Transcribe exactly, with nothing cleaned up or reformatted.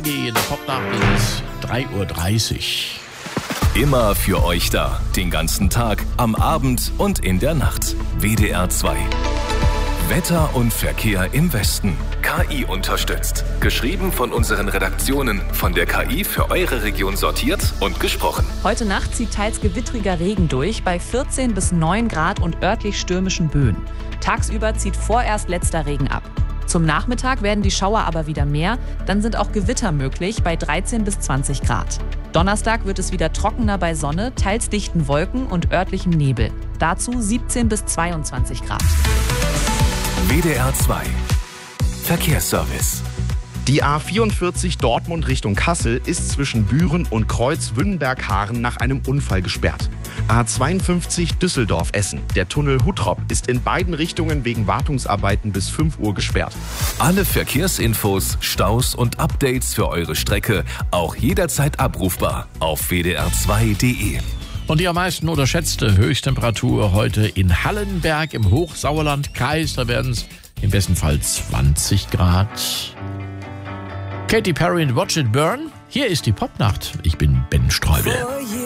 Shaggy in der Popnacht ist drei Uhr dreißig. Immer für euch da. Den ganzen Tag, am Abend und in der Nacht. W D R zwei. Wetter und Verkehr im Westen. K I unterstützt. Geschrieben von unseren Redaktionen. Von der K I für eure Region sortiert und gesprochen. Heute Nacht zieht teils gewittriger Regen durch bei vierzehn bis neun Grad und örtlich stürmischen Böen. Tagsüber zieht vorerst letzter Regen ab. Zum Nachmittag werden die Schauer aber wieder mehr. Dann sind auch Gewitter möglich bei dreizehn bis zwanzig Grad. Donnerstag wird es wieder trockener bei Sonne, teils dichten Wolken und örtlichem Nebel. Dazu siebzehn bis zweiundzwanzig Grad. W D R zwei. Verkehrsservice. Die A vierundvierzig Dortmund Richtung Kassel ist zwischen Büren und Kreuz-Wünnenberg-Haaren nach einem Unfall gesperrt. A zweiundfünfzig Düsseldorf-Essen. Der Tunnel Huttrop ist in beiden Richtungen wegen Wartungsarbeiten bis fünf Uhr gesperrt. Alle Verkehrsinfos, Staus und Updates für eure Strecke auch jederzeit abrufbar auf w d r zwei punkt d e. Und die am meisten unterschätzte Höchsttemperatur heute in Hallenberg im Hochsauerlandkreis. Da werden es im besten Fall zwanzig Grad. Katy Perry und Watch It Burn. Hier ist die Popnacht. Ich bin Ben Streubel.